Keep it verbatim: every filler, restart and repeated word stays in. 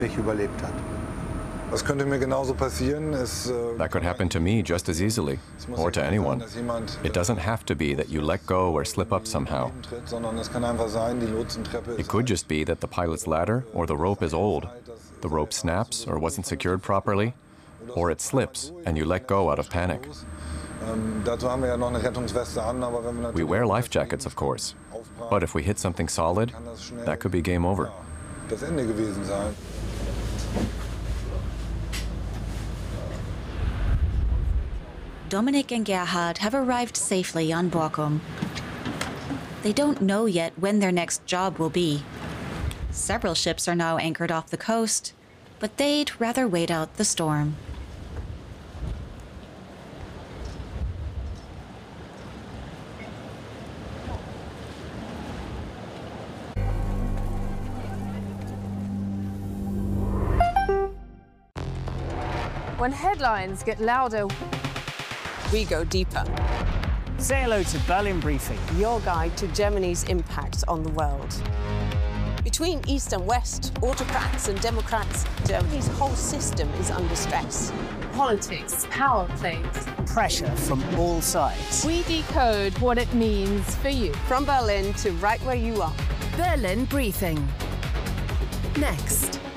That could happen to me just as easily, or to anyone. It doesn't have to be that you let go or slip up somehow. It could just be that the pilot's ladder or the rope is old, the rope snaps or wasn't secured properly, or it slips and you let go out of panic. We wear life jackets, of course, but if we hit something solid, that could be game over. Dominik and Gerhard have arrived safely on Borkum. They don't know yet when their next job will be. Several ships are now anchored off the coast, but they'd rather wait out the storm. When headlines get louder, we go deeper. Say hello to Berlin Briefing, your guide to Germany's impact on the world. Between East and West, autocrats and democrats, Germany's whole system is under stress. Politics, power plays, pressure from all sides. We decode what it means for you. From Berlin to right where you are. Berlin Briefing. Next.